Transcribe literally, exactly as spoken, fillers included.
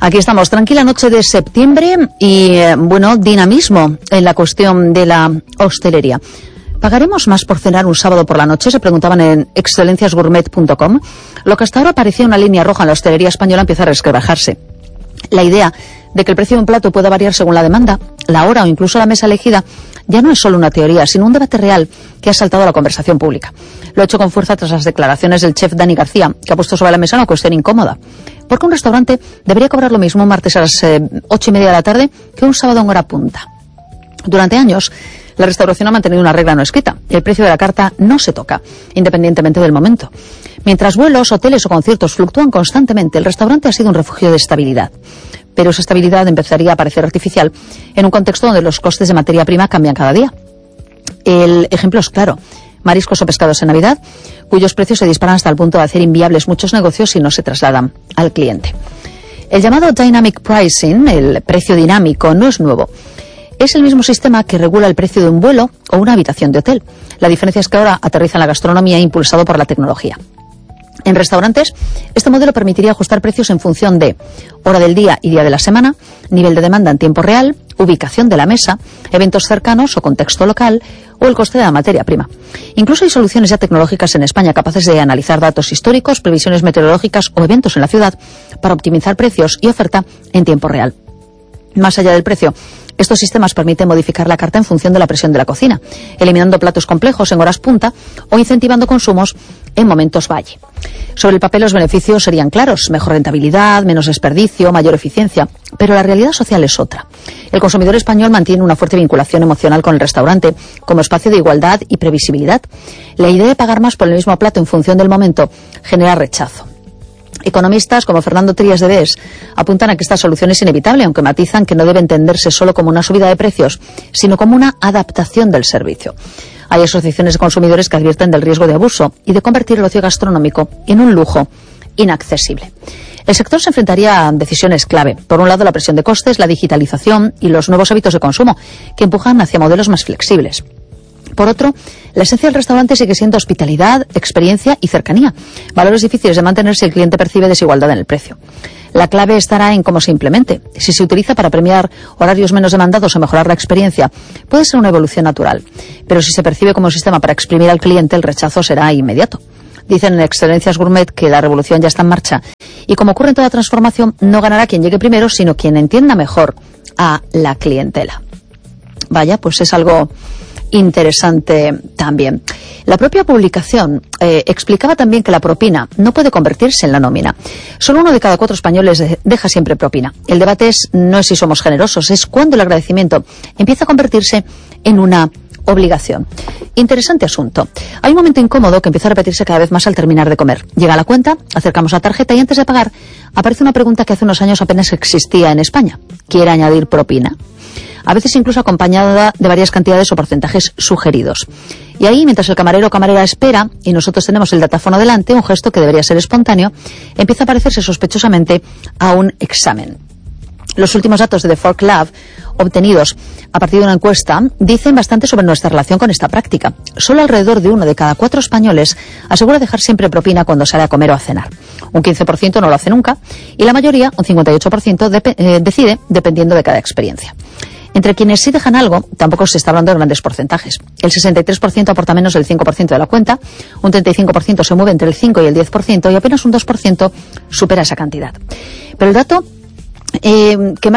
Aquí estamos, tranquila noche de septiembre y, eh, bueno, dinamismo en la cuestión de la hostelería. ¿Pagaremos más por cenar un sábado por la noche? Se preguntaban en excelencias gourmet punto com. Lo que hasta ahora parecía una línea roja en la hostelería española empieza a resquebrajarse. La idea de que el precio de un plato pueda variar según la demanda, la hora o incluso la mesa elegida ya no es solo una teoría, sino un debate real que ha saltado a la conversación pública. Lo ha hecho con fuerza tras las declaraciones del chef Dani García, que ha puesto sobre la mesa una cuestión incómoda. ¿Por qué un restaurante debería cobrar lo mismo un martes a las eh, ocho y media de la tarde que un sábado en hora punta? Durante años, la restauración ha mantenido una regla no escrita. El precio de la carta no se toca, independientemente del momento. Mientras vuelos, hoteles o conciertos fluctúan constantemente, el restaurante ha sido un refugio de estabilidad. Pero esa estabilidad empezaría a parecer artificial en un contexto donde los costes de materia prima cambian cada día. El ejemplo es claro. Mariscos o pescados en Navidad, cuyos precios se disparan hasta el punto de hacer inviables muchos negocios si no se trasladan al cliente. El llamado Dynamic Pricing, el precio dinámico, no es nuevo. Es el mismo sistema que regula el precio de un vuelo o una habitación de hotel. La diferencia es que ahora aterriza en la gastronomía impulsado por la tecnología. En restaurantes, este modelo permitiría ajustar precios en función de hora del día y día de la semana, nivel de demanda en tiempo real, ubicación de la mesa, eventos cercanos o contexto local, o el coste de la materia prima. Incluso hay soluciones ya tecnológicas en España capaces de analizar datos históricos, previsiones meteorológicas o eventos en la ciudad para optimizar precios y oferta en tiempo real. Más allá del precio, estos sistemas permiten modificar la carta en función de la presión de la cocina, eliminando platos complejos en horas punta o incentivando consumos en momentos valle. Sobre el papel los beneficios serían claros, mejor rentabilidad, menos desperdicio, mayor eficiencia, pero la realidad social es otra. El consumidor español mantiene una fuerte vinculación emocional con el restaurante como espacio de igualdad y previsibilidad. La idea de pagar más por el mismo plato en función del momento genera rechazo. Economistas como Fernando Trías de Bes apuntan a que esta solución es inevitable, aunque matizan que no debe entenderse solo como una subida de precios, sino como una adaptación del servicio. Hay asociaciones de consumidores que advierten del riesgo de abuso y de convertir el ocio gastronómico en un lujo inaccesible. El sector se enfrentaría a decisiones clave. Por un lado, la presión de costes, la digitalización y los nuevos hábitos de consumo, que empujan hacia modelos más flexibles. Por otro, la esencia del restaurante sigue siendo hospitalidad, experiencia y cercanía, valores difíciles de mantener si el cliente percibe desigualdad en el precio. La clave estará en cómo se implemente. Si se utiliza para premiar horarios menos demandados o mejorar la experiencia, puede ser una evolución natural. Pero si se percibe como un sistema para exprimir al cliente, el rechazo será inmediato. Dicen en Excelencias Gourmet que la revolución ya está en marcha y, como ocurre en toda transformación, no ganará quien llegue primero, sino quien entienda mejor a la clientela. Vaya, pues es algo interesante también. La propia publicación eh, explicaba también que la propina no puede convertirse en la nómina. Solo uno de cada cuatro españoles deja siempre propina. El debate es no es si somos generosos, es cuando el agradecimiento empieza a convertirse en una obligación. Interesante asunto. Hay un momento incómodo que empieza a repetirse cada vez más al terminar de comer. Llega la cuenta, acercamos la tarjeta y antes de pagar aparece una pregunta que hace unos años apenas existía en España. ¿Quiere añadir propina? A veces incluso acompañada de varias cantidades o porcentajes sugeridos. Y ahí, mientras el camarero o camarera espera y nosotros tenemos el datáfono delante, un gesto que debería ser espontáneo, empieza a parecerse sospechosamente a un examen. Los últimos datos de The Fork Lab, obtenidos a partir de una encuesta, dicen bastante sobre nuestra relación con esta práctica. Solo alrededor de uno de cada cuatro españoles asegura dejar siempre propina cuando sale a comer o a cenar. Un quince por ciento no lo hace nunca y la mayoría, un cincuenta y ocho por ciento, de, eh, decide dependiendo de cada experiencia. Entre quienes sí dejan algo, tampoco se está hablando de grandes porcentajes. El sesenta y tres por ciento aporta menos del cinco por ciento de la cuenta, un treinta y cinco por ciento se mueve entre el cinco y el diez por ciento y apenas un dos por ciento supera esa cantidad. Pero el dato eh, que más